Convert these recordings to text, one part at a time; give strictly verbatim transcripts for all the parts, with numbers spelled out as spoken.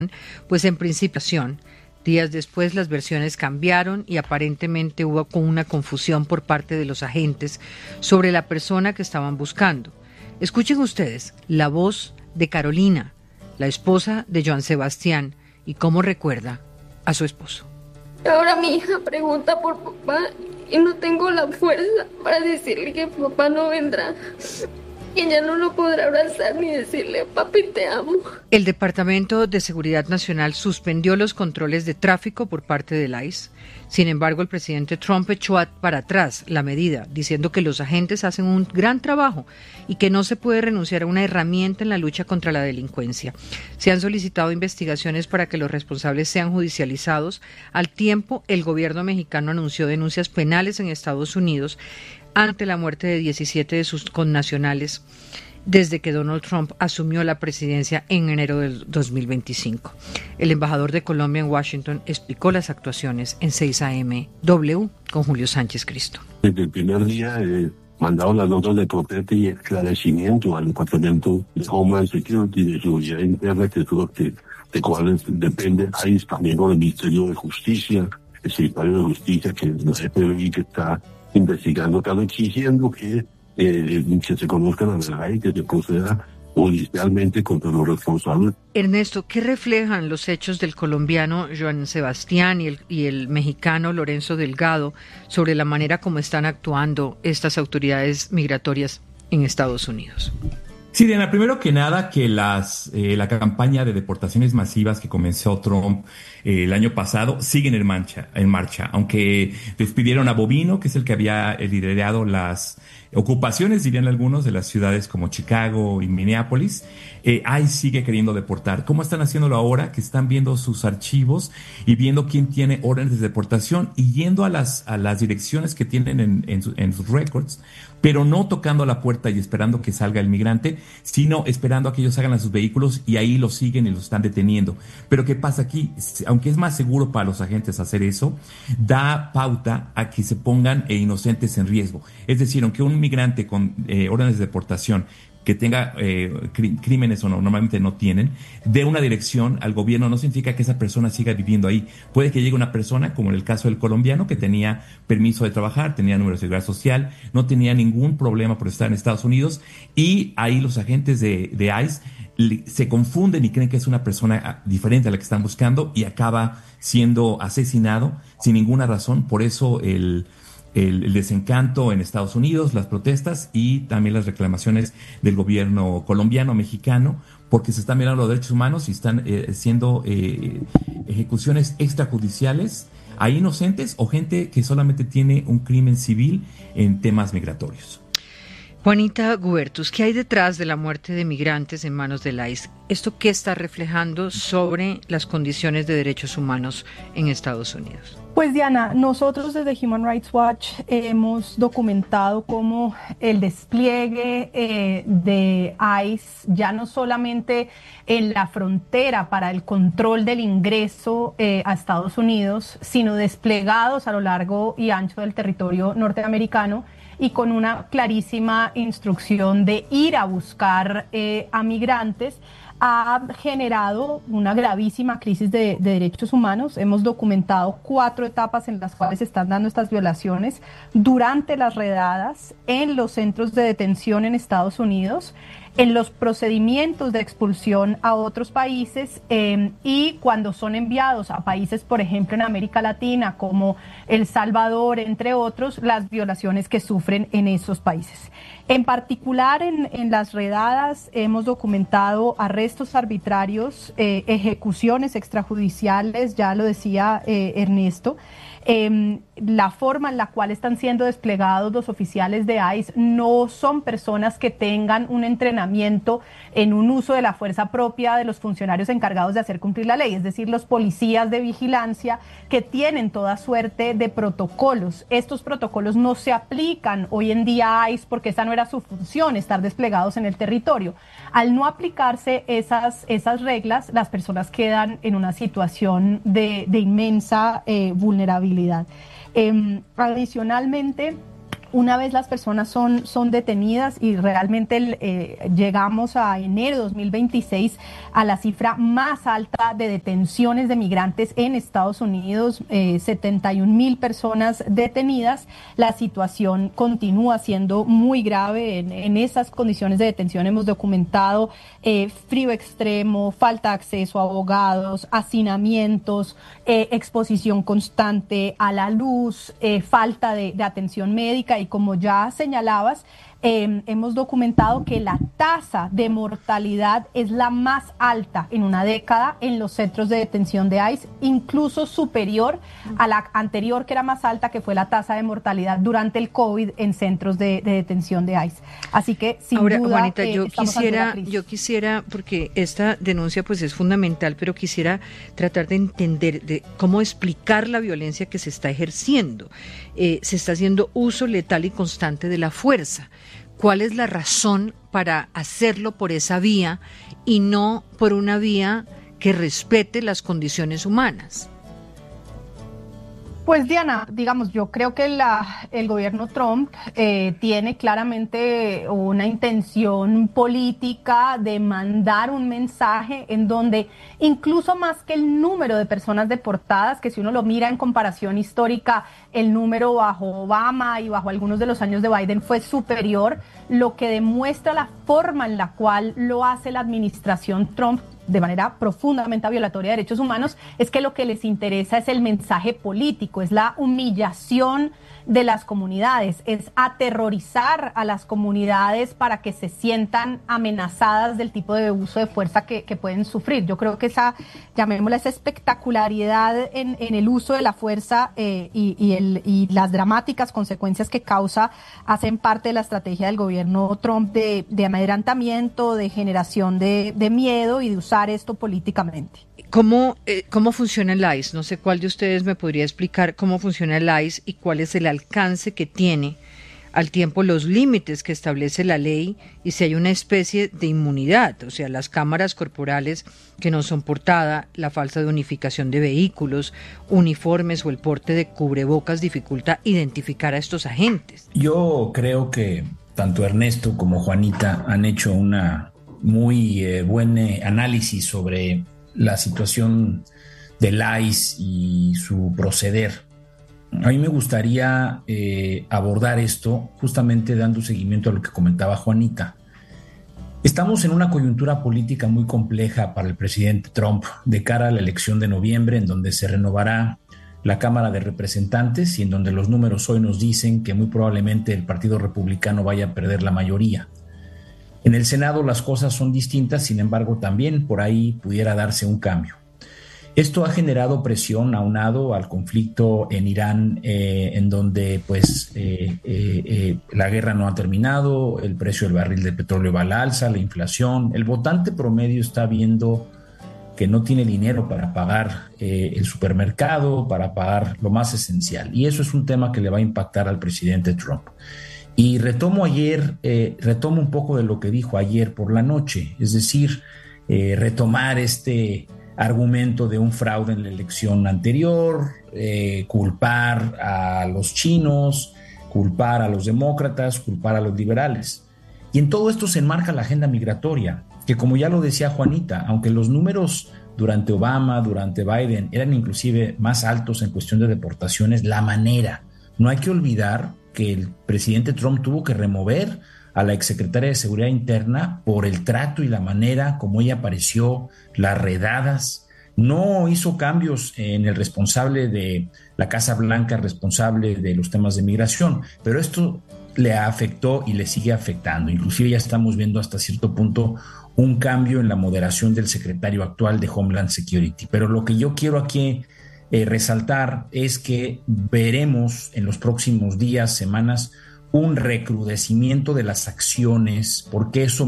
pues en principio, días después las versiones cambiaron y aparentemente hubo una confusión por parte de los agentes sobre la persona que estaban buscando. Escuchen ustedes la voz de Carolina, la esposa de Joan Sebastián, y cómo recuerda a su esposo. Ahora mi hija pregunta por papá y no tengo la fuerza para decirle que papá no vendrá. Y ella no lo podrá abrazar ni decirle, papi, te amo. El Departamento de Seguridad Nacional suspendió los controles de tráfico por parte del I C E. Sin embargo, el presidente Trump echó para atrás la medida, diciendo que los agentes hacen un gran trabajo y que no se puede renunciar a una herramienta en la lucha contra la delincuencia. Se han solicitado investigaciones para que los responsables sean judicializados. Al tiempo, el gobierno mexicano anunció denuncias penales en Estados Unidos ante la muerte de diecisiete de sus connacionales desde que Donald Trump asumió la presidencia en enero del dos mil veinticinco. El embajador de Colombia en Washington explicó las actuaciones en seis A M W con Julio Sánchez Cristo. Desde el primer día he mandado las notas de protesta y esclarecimiento al Departamento de Homeland Security, de Seguridad Interna, que es lo que, de cuáles depende I C E, también con el Ministerio de Justicia, el Secretario de Justicia, que es el F B I, que está investigando, están exigiendo que, eh, que se conozca la verdad y que se proceda judicialmente contra los responsables. Ernesto, ¿qué reflejan los hechos del colombiano Joan Sebastián y el, y el mexicano Lorenzo Delgado sobre la manera como están actuando estas autoridades migratorias en Estados Unidos? Sí, Diana, primero que nada que las eh, la campaña de deportaciones masivas que comenzó Trump eh, el año pasado siguen en marcha, en marcha, aunque despidieron a Bovino, que es el que había liderado las ocupaciones, dirían algunos, de las ciudades como Chicago y Minneapolis. Eh, I C E sigue queriendo deportar. ¿Cómo están haciéndolo ahora? Que están viendo sus archivos y viendo quién tiene órdenes de deportación y yendo a las a las direcciones que tienen en, en, su, en sus records, pero no tocando la puerta y esperando que salga el migrante, sino esperando a que ellos salgan a sus vehículos y ahí los siguen y los están deteniendo. Pero ¿qué pasa aquí? Aunque es más seguro para los agentes hacer eso, da pauta a que se pongan eh, inocentes en riesgo. Es decir, aunque un migrante con eh, órdenes de deportación que tenga eh, crí- crímenes o no, normalmente no tienen, de una dirección al gobierno no significa que esa persona siga viviendo ahí. Puede que llegue una persona, como en el caso del colombiano, que tenía permiso de trabajar, tenía número de seguridad social, no tenía ningún problema por estar en Estados Unidos, y ahí los agentes de, de I C E se confunden y creen que es una persona diferente a la que están buscando y acaba siendo asesinado sin ninguna razón. Por eso el El, el desencanto en Estados Unidos, las protestas y también las reclamaciones del gobierno colombiano, mexicano, porque se están violando los derechos humanos y están eh, haciendo eh, ejecuciones extrajudiciales a inocentes o gente que solamente tiene un crimen civil en temas migratorios. Juanita Gubertus, ¿qué hay detrás de la muerte de migrantes en manos del I C E? ¿Esto qué está reflejando sobre las condiciones de derechos humanos en Estados Unidos? Pues Diana, nosotros desde Human Rights Watch hemos documentado cómo el despliegue eh, de I C E, ya no solamente en la frontera para el control del ingreso eh, a Estados Unidos, sino desplegados a lo largo y ancho del territorio norteamericano, y con una clarísima instrucción de ir a buscar eh, a migrantes, ha generado una gravísima crisis de, de derechos humanos. Hemos documentado cuatro etapas en las cuales se están dando estas violaciones durante las redadas en los centros de detención en Estados Unidos, en los procedimientos de expulsión a otros países eh, y cuando son enviados a países, por ejemplo, en América Latina, como El Salvador, entre otros, las violaciones que sufren en esos países. En particular, en, en las redadas hemos documentado arrestos arbitrarios, eh, ejecuciones extrajudiciales, ya lo decía eh, Ernesto. Eh, la forma en la cual están siendo desplegados los oficiales de I C E no son personas que tengan un entrenamiento en un uso de la fuerza propia de los funcionarios encargados de hacer cumplir la ley, es decir, los policías de vigilancia que tienen toda suerte de protocolos. Estos protocolos no se aplican hoy en día a I C E porque esa no era su función, estar desplegados en el territorio. Al no aplicarse esas, esas reglas, las personas quedan en una situación de, de inmensa eh, vulnerabilidad. Eh, adicionalmente, Una vez las personas son, son detenidas y realmente eh, llegamos a enero de dos mil veintiséis a la cifra más alta de detenciones de migrantes en Estados Unidos, eh, setenta y un mil personas detenidas, la situación continúa siendo muy grave. En, en esas condiciones de detención hemos documentado eh, frío extremo, falta de acceso a abogados, hacinamientos, eh, exposición constante a la luz, eh, falta de, de atención médica. Y como ya señalabas, eh, hemos documentado que la tasa de mortalidad es la más alta en una década en los centros de detención de ICE, incluso superior a la anterior, que era más alta, que fue la tasa de mortalidad durante el COVID en centros de, de detención de ICE. Así que, sin Ahora, duda, Juanita, eh, yo quisiera, crisis. yo quisiera, porque esta denuncia pues es fundamental, pero quisiera tratar de entender de cómo explicar la violencia que se está ejerciendo. Eh, se está haciendo uso letal y constante de la fuerza. ¿Cuál es la razón para hacerlo por esa vía y no por una vía que respete las condiciones humanas? Pues Diana, digamos, yo creo que la, el gobierno Trump eh, tiene claramente una intención política de mandar un mensaje en donde incluso más que el número de personas deportadas, que si uno lo mira en comparación histórica, el número bajo Obama y bajo algunos de los años de Biden fue superior, lo que demuestra la forma en la cual lo hace la administración Trump de manera profundamente violatoria de derechos humanos, es que lo que les interesa es el mensaje político, es la humillación de las comunidades, es aterrorizar a las comunidades para que se sientan amenazadas del tipo de uso de fuerza que, que pueden sufrir. Yo creo que esa, llamémosla, esa espectacularidad en, en el uso de la fuerza eh, y, y, el, y las dramáticas consecuencias que causa hacen parte de la estrategia del gobierno Trump de, de amedrentamiento, de generación de, de miedo y de usar esto políticamente. ¿Cómo, eh, ¿Cómo funciona el ICE? No sé cuál de ustedes me podría explicar cómo funciona el ICE y cuál es el alcance que tiene al tiempo, los límites que establece la ley y si hay una especie de inmunidad, o sea, las cámaras corporales que no son portada, la falsa de unificación de vehículos, uniformes o el porte de cubrebocas dificulta identificar a estos agentes. Yo creo que tanto Ernesto como Juanita han hecho una muy eh, buen eh, análisis sobre la situación del ICE y su proceder. A mí me gustaría eh, abordar esto justamente dando seguimiento a lo que comentaba Juanita. Estamos en una coyuntura política muy compleja para el presidente Trump de cara a la elección de noviembre, en donde se renovará la Cámara de Representantes y en donde los números hoy nos dicen que muy probablemente el Partido Republicano vaya a perder la mayoría. En el Senado las cosas son distintas, sin embargo también por ahí pudiera darse un cambio. Esto ha generado presión aunado al conflicto en Irán, eh, en donde pues eh, eh, eh, la guerra no ha terminado, el precio del barril de petróleo va al alza, la inflación. El votante promedio está viendo que no tiene dinero para pagar eh, el supermercado, para pagar lo más esencial. Y eso es un tema que le va a impactar al presidente Trump. Y retomo ayer, eh, retomo un poco de lo que dijo ayer por la noche, es decir, eh, retomar este argumento de un fraude en la elección anterior, eh, culpar a los chinos, culpar a los demócratas, culpar a los liberales. Y en todo esto se enmarca la agenda migratoria, que como ya lo decía Juanita, aunque los números durante Obama, durante Biden eran inclusive más altos en cuestión de deportaciones, la manera, no hay que olvidar que el presidente Trump tuvo que remover a la exsecretaria de Seguridad Interna por el trato y la manera como ella apareció, las redadas. No hizo cambios en el responsable de la Casa Blanca, responsable de los temas de migración, pero esto le afectó y le sigue afectando. Inclusive ya estamos viendo hasta cierto punto un cambio en la moderación del secretario actual de Homeland Security. Pero lo que yo quiero aquí Eh, resaltar es que veremos en los próximos días, semanas, un recrudecimiento de las acciones, porque eso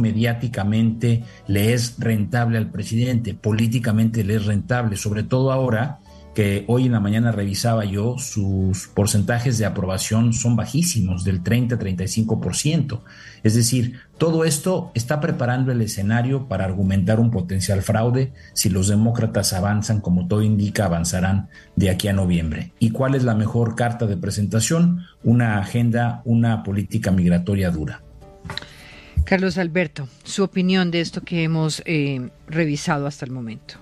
mediáticamente le es rentable al presidente, políticamente le es rentable, sobre todo ahora que hoy en la mañana revisaba yo, sus porcentajes de aprobación son bajísimos, del treinta a treinta y cinco por ciento. Es decir, todo esto está preparando el escenario para argumentar un potencial fraude si los demócratas avanzan, como todo indica, avanzarán de aquí a noviembre. ¿Y cuál es la mejor carta de presentación? Una agenda, una política migratoria dura. Carlos Alberto, su opinión de esto que hemos eh, revisado hasta el momento.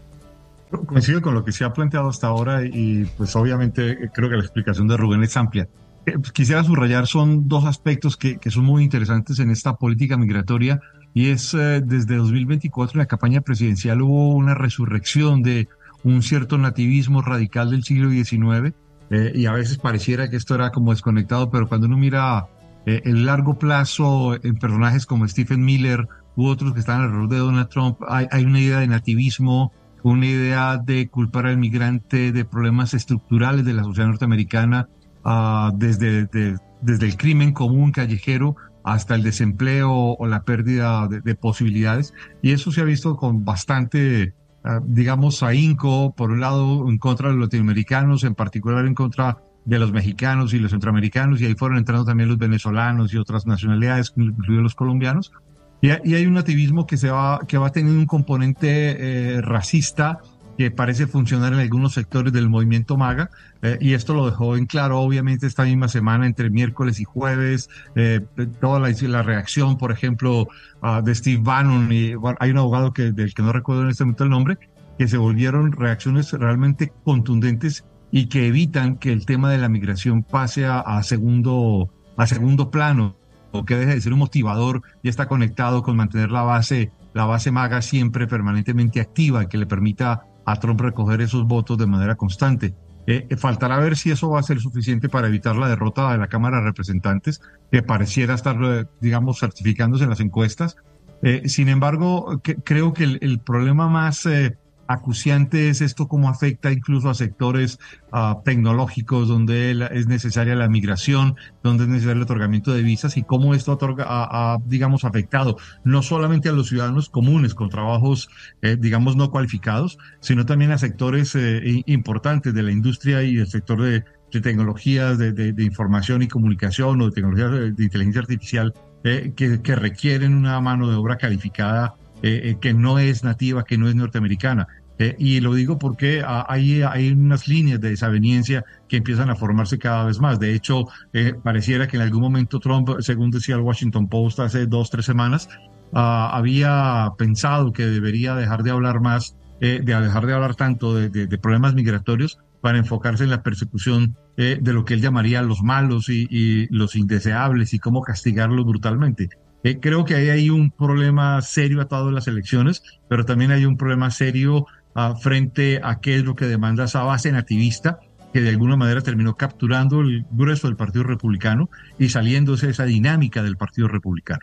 Coincido con lo que se ha planteado hasta ahora y pues obviamente creo que la explicación de Rubén es amplia. Eh, quisiera subrayar son dos aspectos que, que son muy interesantes en esta política migratoria y es eh, desde dos mil veinticuatro en la campaña presidencial hubo una resurrección de un cierto nativismo radical del siglo diecinueve eh, y a veces pareciera que esto era como desconectado, pero cuando uno mira eh, el largo plazo en personajes como Stephen Miller u otros que están alrededor de Donald Trump, hay, hay una idea de nativismo, una idea de culpar al migrante de problemas estructurales de la sociedad norteamericana, uh, desde, de, desde el crimen común callejero hasta el desempleo o la pérdida de, de posibilidades. Y eso se ha visto con bastante, uh, digamos, ahínco, por un lado en contra de los latinoamericanos, en particular en contra de los mexicanos y los centroamericanos, y ahí fueron entrando también los venezolanos y otras nacionalidades, incluidos los colombianos. Y hay un nativismo que se va que va teniendo un componente eh, racista que parece funcionar en algunos sectores del movimiento MAGA, eh, y esto lo dejó en claro obviamente esta misma semana entre miércoles y jueves, eh, toda la, la reacción, por ejemplo, uh, de Steve Bannon, y bueno, hay un abogado que, del que no recuerdo en este momento el nombre, que se volvieron reacciones realmente contundentes y que evitan que el tema de la migración pase a, a segundo a segundo plano, o que deje de ser un motivador y está conectado con mantener la base, la base MAGA siempre permanentemente activa, que le permita a Trump recoger esos votos de manera constante. Eh, faltará ver si eso va a ser suficiente para evitar la derrota de la Cámara de Representantes, que pareciera estar, digamos, certificándose en las encuestas. Eh, sin embargo, que, creo que el, el problema más eh, acuciante es esto, cómo afecta incluso a sectores uh, tecnológicos donde la, es necesaria la migración, donde es necesario el otorgamiento de visas, y cómo esto otorga, ha, ha, digamos, afectado no solamente a los ciudadanos comunes con trabajos, eh, digamos, no cualificados, sino también a sectores eh, importantes de la industria y del sector de, de tecnologías de, de, de información y comunicación o de tecnologías de, de inteligencia artificial eh, que, que requieren una mano de obra calificada eh, que no es nativa, que no es norteamericana. Eh, y lo digo porque ah, hay, hay unas líneas de desaveniencia que empiezan a formarse cada vez más. De hecho, eh, pareciera que en algún momento Trump, según decía el Washington Post hace dos, tres semanas, ah, había pensado que debería dejar de hablar más, eh, de dejar de hablar tanto de, de, de problemas migratorios para enfocarse en la persecución eh, de lo que él llamaría los malos y, y los indeseables y cómo castigarlos brutalmente. Eh, creo que ahí hay un problema serio atado a las elecciones, pero también hay un problema serio Uh, frente a qué es lo que demanda esa base nativista que de alguna manera terminó capturando el grueso del Partido Republicano y saliéndose de esa dinámica del Partido Republicano.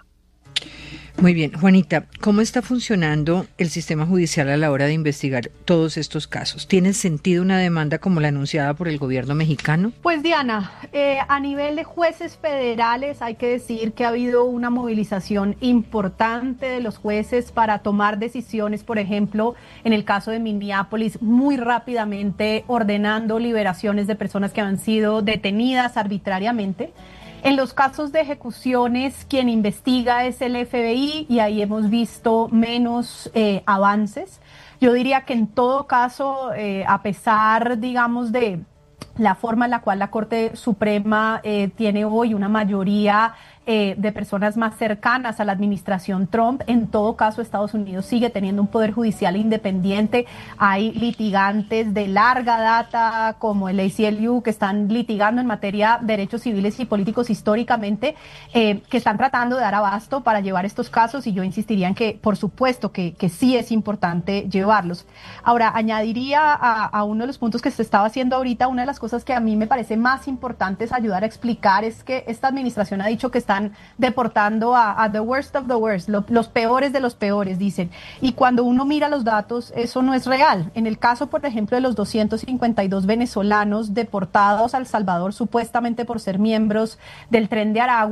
Muy bien, Juanita, ¿cómo está funcionando el sistema judicial a la hora de investigar todos estos casos? ¿Tiene sentido una demanda como la anunciada por el gobierno mexicano? Pues Diana, eh, a nivel de jueces federales hay que decir que ha habido una movilización importante de los jueces para tomar decisiones, por ejemplo, en el caso de Minneapolis, muy rápidamente ordenando liberaciones de personas que han sido detenidas arbitrariamente. En los casos de ejecuciones, quien investiga es el F B I y ahí hemos visto menos eh, avances. Yo diría que en todo caso, eh, a pesar, digamos, de la forma en la cual la Corte Suprema eh, tiene hoy una mayoría eh, de personas más cercanas a la administración Trump, en todo caso Estados Unidos sigue teniendo un poder judicial independiente. Hay litigantes de larga data como el A C L U que están litigando en materia de derechos civiles y políticos históricamente, eh, que están tratando de dar abasto para llevar estos casos, y yo insistiría en que por supuesto que, que sí es importante llevarlos. Ahora, añadiría a, a uno de los puntos que se estaba haciendo ahorita, una de las cosas que a mí me parece más importantes ayudar a explicar es que esta administración ha dicho que están deportando a, a the worst of the worst, lo, los peores de los peores, dicen. Y cuando uno mira los datos, eso no es real. En el caso, por ejemplo, de los doscientos cincuenta y dos venezolanos deportados a El Salvador, supuestamente por ser miembros del Tren de Aragua,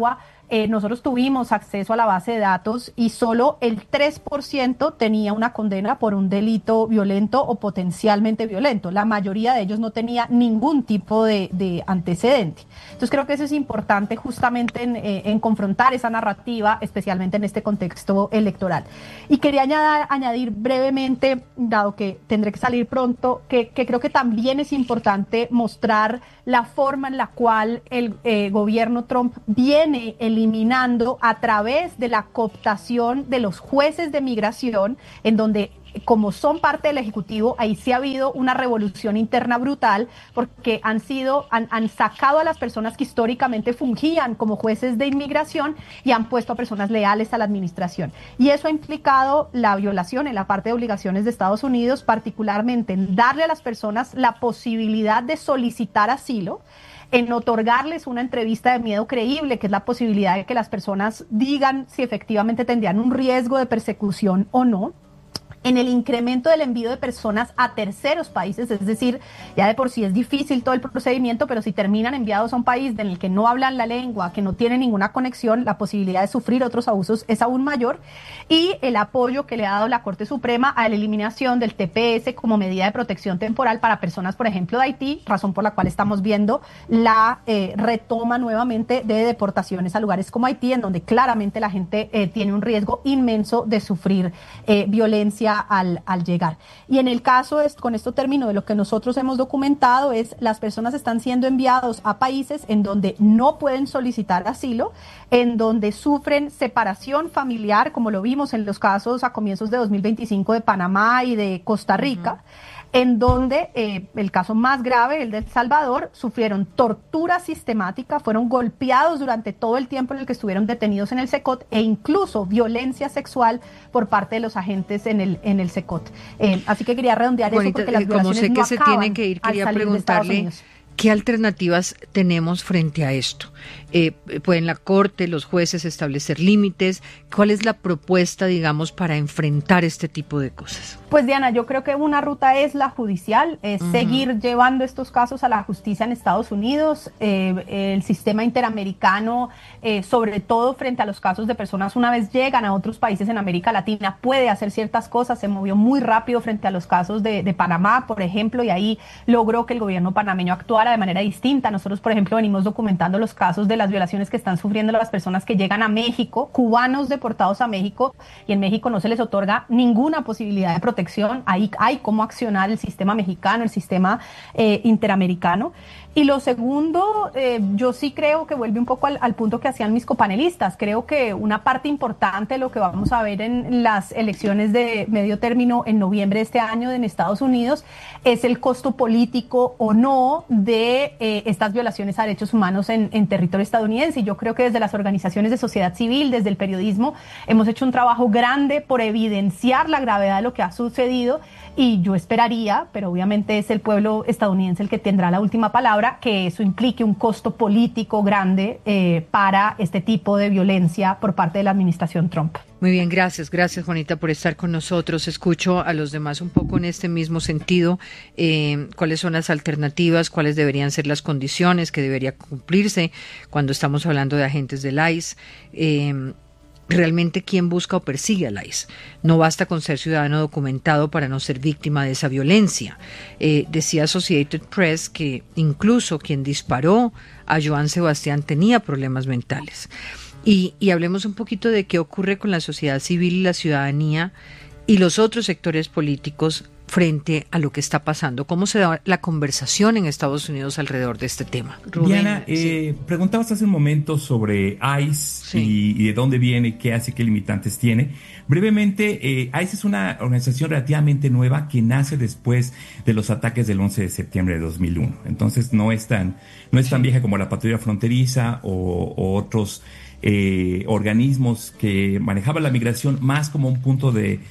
eh, nosotros tuvimos acceso a la base de datos y solo el tres por ciento tenía una condena por un delito violento o potencialmente violento. La mayoría de ellos no tenía ningún tipo de, de antecedente. Entonces creo que eso es importante justamente en, eh, en confrontar esa narrativa, especialmente en este contexto electoral. Y quería añadir, añadir brevemente, dado que tendré que salir pronto, que, que creo que también es importante mostrar la forma en la cual el eh, gobierno Trump viene eliminando a través de la cooptación de los jueces de migración, en donde, como son parte del Ejecutivo, ahí sí ha habido una revolución interna brutal, porque han sido, han, han sacado a las personas que históricamente fungían como jueces de inmigración y han puesto a personas leales a la administración. Y eso ha implicado la violación en la parte de obligaciones de Estados Unidos, particularmente en darle a las personas la posibilidad de solicitar asilo, en otorgarles una entrevista de miedo creíble, que es la posibilidad de que las personas digan si efectivamente tendrían un riesgo de persecución o no, en el incremento del envío de personas a terceros países, es decir, ya de por sí es difícil todo el procedimiento, pero si terminan enviados a un país en el que no hablan la lengua, que no tienen ninguna conexión, la posibilidad de sufrir otros abusos es aún mayor, y el apoyo que le ha dado la Corte Suprema a la eliminación del T P S como medida de protección temporal para personas, por ejemplo, de Haití, razón por la cual estamos viendo la eh, retoma nuevamente de deportaciones a lugares como Haití, en donde claramente la gente eh, tiene un riesgo inmenso de sufrir eh, violencia Al, al llegar. Y en el caso, es, con esto termino, de lo que nosotros hemos documentado es las personas están siendo enviados a países en donde no pueden solicitar asilo, en donde sufren separación familiar, como lo vimos en los casos a comienzos de dos mil veinticinco de Panamá y de Costa Rica, uh-huh. en donde eh, el caso más grave, el de El Salvador, sufrieron tortura sistemática, fueron golpeados durante todo el tiempo en el que estuvieron detenidos en el SECOT e incluso violencia sexual por parte de los agentes en el en el SECOT. Eh, así que quería redondear Bonita, eso porque las como violaciones sé que no se acaban tienen que ir, quería preguntarle qué alternativas tenemos frente a esto. Eh, ¿Pueden la Corte, los jueces establecer límites? ¿Cuál es la propuesta, digamos, para enfrentar este tipo de cosas? Pues Diana, yo creo que una ruta es la judicial, es uh-huh. seguir llevando estos casos a la justicia en Estados Unidos, eh, el sistema interamericano, eh, sobre todo frente a los casos de personas una vez llegan a otros países en América Latina, puede hacer ciertas cosas, se movió muy rápido frente a los casos de, de Panamá, por ejemplo, y ahí logró que el gobierno panameño actuara de manera distinta. Nosotros, por ejemplo, venimos documentando los casos de las violaciones que están sufriendo las personas que llegan a México, cubanos deportados a México, y en México no se les otorga ninguna posibilidad de protección. Ahí hay cómo accionar el sistema mexicano, el sistema eh, interamericano. Y lo segundo, eh, yo sí creo que vuelve un poco al, al punto que hacían mis copanelistas. Creo que una parte importante de lo que vamos a ver en las elecciones de medio término en noviembre de este año en Estados Unidos es el costo político o no de eh, estas violaciones a derechos humanos en, en territorio estadounidense. Y yo creo que desde las organizaciones de sociedad civil, desde el periodismo, hemos hecho un trabajo grande por evidenciar la gravedad de lo que ha sucedido. Y yo esperaría, pero obviamente es el pueblo estadounidense el que tendrá la última palabra, que eso implique un costo político grande eh, para este tipo de violencia por parte de la administración Trump. Muy bien, gracias, gracias Juanita por estar con nosotros. Escucho a los demás un poco en este mismo sentido. Eh, ¿Cuáles son las alternativas? ¿Cuáles deberían ser las condiciones que debería cumplirse cuando estamos hablando de agentes del I C E? Eh, Realmente, ¿quién busca o persigue al I C E? No basta con ser ciudadano documentado para no ser víctima de esa violencia. Eh, decía Associated Press que incluso quien disparó a Joan Sebastián tenía problemas mentales. Y, y hablemos un poquito de qué ocurre con la sociedad civil y la ciudadanía y los otros sectores políticos frente a lo que está pasando. ¿Cómo se da la conversación en Estados Unidos alrededor de este tema? Rubén, Diana, eh, sí. preguntabas hace un momento sobre I C E sí. y, y de dónde viene, qué hace, qué limitantes tiene. Brevemente, eh, I C E es una organización relativamente nueva que nace después de los ataques del once de septiembre de dos mil uno. Entonces no es tan, no es tan sí. vieja como la Patrulla Fronteriza o, o otros eh, organismos que manejaban la migración más como un punto de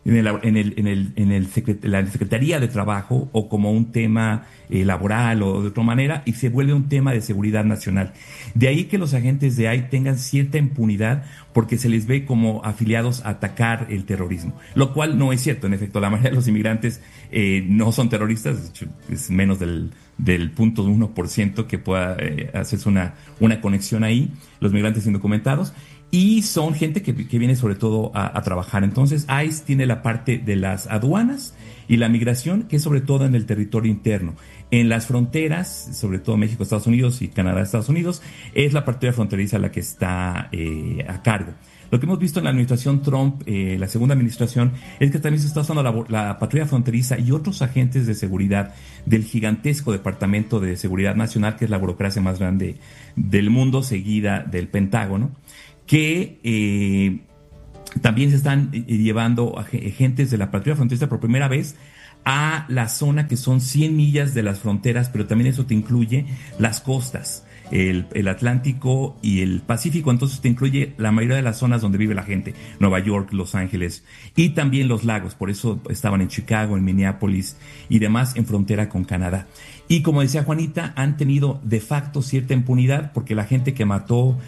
en, el, en, el, en, el, en el secret, la Secretaría de Trabajo o como un tema eh, laboral o de otra manera, y se vuelve un tema de seguridad nacional. De ahí que los agentes de I C E tengan cierta impunidad porque se les ve como afiliados a atacar el terrorismo, lo cual no es cierto. En efecto, la mayoría de los inmigrantes eh, no son terroristas, de hecho, es menos del del punto uno por ciento que pueda eh, hacerse una, una conexión ahí, los migrantes indocumentados, y son gente que, que viene sobre todo a, a trabajar. Entonces I C E tiene la parte de las aduanas y la migración, que es sobre todo en el territorio interno. En las fronteras, sobre todo México, Estados Unidos y Canadá, Estados Unidos, es la patrulla fronteriza la que está eh, a cargo. Lo que hemos visto en la administración Trump, eh, la segunda administración, es que también se está usando la, la patrulla fronteriza y otros agentes de seguridad del gigantesco Departamento de Seguridad Nacional, que es la burocracia más grande del mundo, seguida del Pentágono, que eh, también se están llevando agentes de la patrulla fronteriza por primera vez a la zona que son cien millas de las fronteras, pero también eso te incluye las costas. El, el Atlántico y el Pacífico, entonces te incluye la mayoría de las zonas donde vive la gente, Nueva York, Los Ángeles, y también los lagos, por eso estaban en Chicago, en Minneapolis y demás, en frontera con Canadá. Y como decía Juanita, han tenido de facto cierta impunidad porque la gente que mató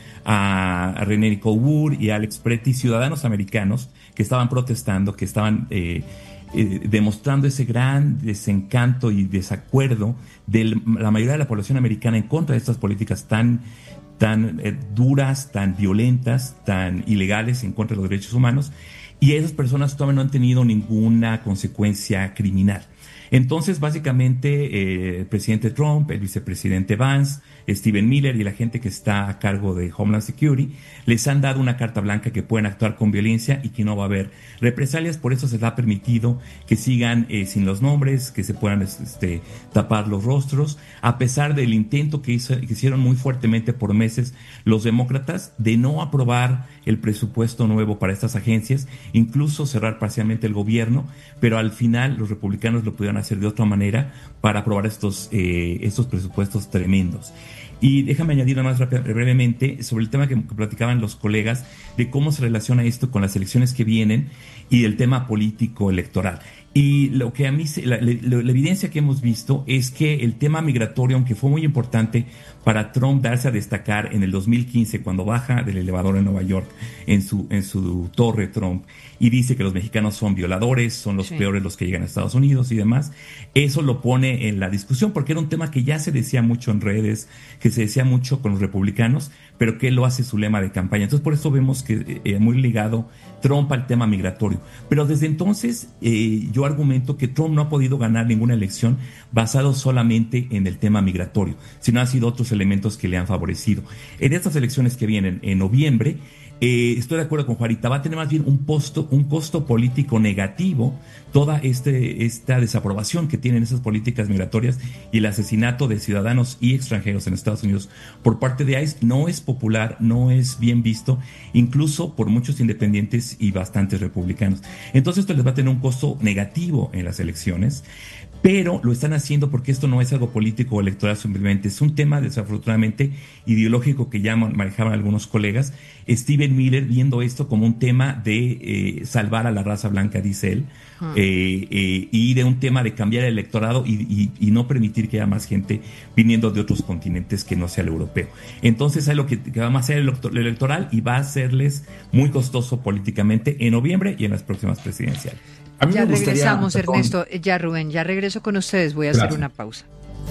a, a René Nicole Wood y a Alex Pretty, ciudadanos americanos que estaban protestando, que estaban eh, Eh, demostrando ese gran desencanto y desacuerdo de la mayoría de la población americana en contra de estas políticas tan, tan eh, duras, tan violentas, tan ilegales en contra de los derechos humanos, y esas personas todavía no han tenido ninguna consecuencia criminal. Entonces, básicamente, eh, el presidente Trump, el vicepresidente Vance, Stephen Miller y la gente que está a cargo de Homeland Security les han dado una carta blanca que pueden actuar con violencia y que no va a haber represalias. Por eso se les ha permitido que sigan eh, sin los nombres, que se puedan este, tapar los rostros, a pesar del intento que, hizo, que hicieron muy fuertemente por meses los demócratas de no aprobar el presupuesto nuevo para estas agencias, incluso cerrar parcialmente el gobierno, pero al final los republicanos lo pudieron hacer de otra manera para aprobar estos, eh, estos presupuestos tremendos. Y déjame añadir más brevemente sobre el tema que, que platicaban los colegas de cómo se relaciona esto con las elecciones que vienen y el tema político electoral. Y lo que a mí, la, la, la evidencia que hemos visto es que el tema migratorio, aunque fue muy importante para Trump darse a destacar en el dos mil quince cuando baja del elevador en Nueva York, en su, en su torre Trump, y dice que los mexicanos son violadores, son los sí. peores los que llegan a Estados Unidos y demás, eso lo pone en la discusión porque era un tema que ya se decía mucho en redes, que se decía mucho con los republicanos, pero que él lo hace su lema de campaña. Entonces por eso vemos que eh, muy ligado Trump al tema migratorio. Pero desde entonces eh, yo argumento que Trump no ha podido ganar ninguna elección basado solamente en el tema migratorio, sino han sido otros elementos que le han favorecido. En estas elecciones que vienen en noviembre, Eh, estoy de acuerdo con Juanita, va a tener más bien un, posto, un costo político negativo toda este, esta desaprobación que tienen esas políticas migratorias y el asesinato de ciudadanos y extranjeros en Estados Unidos por parte de I C E no es popular, no es bien visto, incluso por muchos independientes y bastantes republicanos. Entonces esto les va a tener un costo negativo en las elecciones, pero lo están haciendo porque esto no es algo político o electoral simplemente, es un tema desafortunadamente ideológico que ya manejaban algunos colegas. Stephen Miller viendo esto como un tema de eh, salvar a la raza blanca, dice él, hmm. eh, eh, y de un tema de cambiar el electorado y, y, y no permitir que haya más gente viniendo de otros continentes que no sea el europeo. Entonces es lo que, que va a ser el electoral y va a serles muy costoso políticamente en noviembre y en las próximas presidenciales. A mí ya me gustaría, regresamos, perdón. Ernesto. Ya, Rubén, ya regreso con ustedes. Voy a Gracias. hacer una pausa.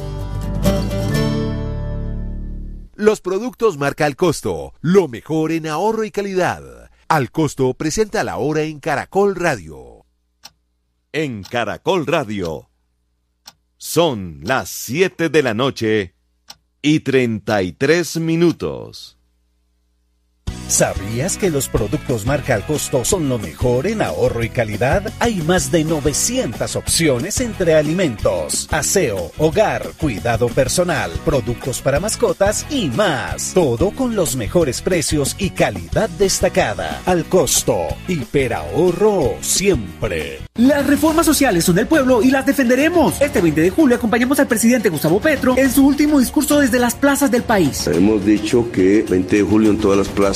Los productos marca Al Costo, lo mejor en ahorro y calidad. Al Costo presenta la hora en Caracol Radio. En Caracol Radio son las siete de la noche y treinta y tres minutos. ¿Sabías que los productos marca Al Costo son lo mejor en ahorro y calidad? Hay más de novecientas opciones entre alimentos, aseo, hogar, cuidado personal, productos para mascotas y más. Todo con los mejores precios y calidad destacada. Al Costo, hiperahorro siempre. Las reformas sociales son del pueblo y las defenderemos. Este veinte de julio acompañamos al presidente Gustavo Petro en su último discurso desde las plazas del país. Hemos dicho que veinte de julio en todas las plazas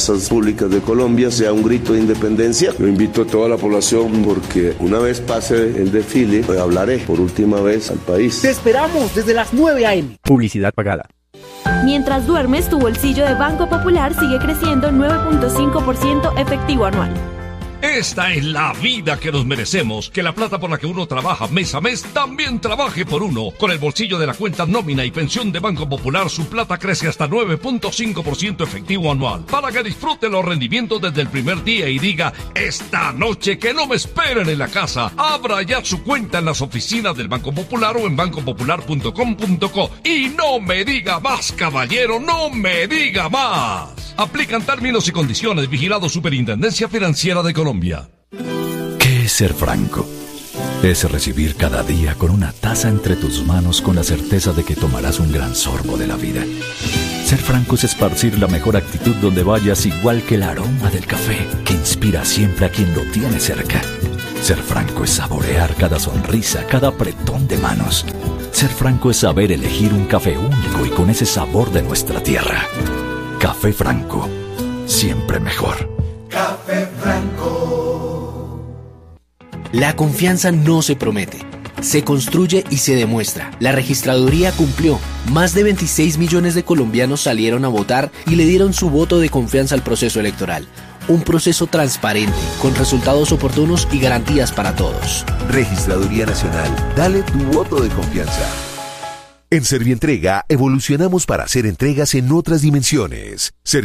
plazas públicas de Colombia sea un grito de independencia. Yo invito a toda la población porque una vez pase el desfile, hablaré por última vez al país. Te esperamos desde las nueve a eme. Publicidad pagada. Mientras duermes, tu bolsillo de Banco Popular sigue creciendo nueve punto cinco por ciento efectivo anual. Esta es la vida que nos merecemos, que la plata por la que uno trabaja mes a mes también trabaje por uno. Con el bolsillo de la cuenta nómina y pensión de Banco Popular, su plata crece hasta nueve punto cinco por ciento efectivo anual, para que disfrute los rendimientos desde el primer día y diga, esta noche que no me esperen en la casa. Abra ya su cuenta en las oficinas del Banco Popular o en banco popular punto com punto co. Y no me diga más, caballero, no me diga más. Aplican términos y condiciones. Vigilado Superintendencia Financiera de Colombia. ¿Qué es ser franco? Es recibir cada día con una taza entre tus manos con la certeza de que tomarás un gran sorbo de la vida. Ser franco es esparcir la mejor actitud donde vayas, igual que el aroma del café que inspira siempre a quien lo tiene cerca. Ser franco es saborear cada sonrisa, cada apretón de manos. Ser franco es saber elegir un café único y con ese sabor de nuestra tierra. Café Franco, siempre mejor. Café Franco. La confianza no se promete, se construye y se demuestra. La registraduría cumplió. Más de veintiséis millones de colombianos salieron a votar y le dieron su voto de confianza al proceso electoral. Un proceso transparente, con resultados oportunos y garantías para todos. Registraduría Nacional, dale tu voto de confianza. En Servientrega evolucionamos para hacer entregas en otras dimensiones.